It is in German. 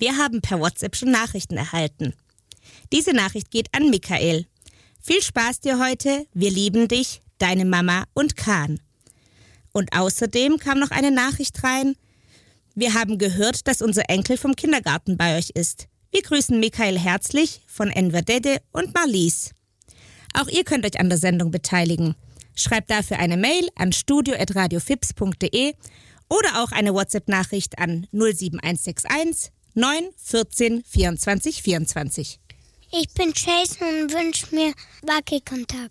Wir haben per WhatsApp schon Nachrichten erhalten. Diese Nachricht geht an Michael. Viel Spaß dir heute, wir lieben dich, deine Mama und Kahn. Und außerdem kam noch eine Nachricht rein. Wir haben gehört, dass unser Enkel vom Kindergarten bei euch ist. Wir grüßen Michael herzlich von Enverdede und Marlies. Auch ihr könnt euch an der Sendung beteiligen. Schreibt dafür eine Mail an studio@radiofips.de oder auch eine WhatsApp-Nachricht an 07161 9 14 24 24. Ich bin Jason und wünsche mir Wackelkontakt.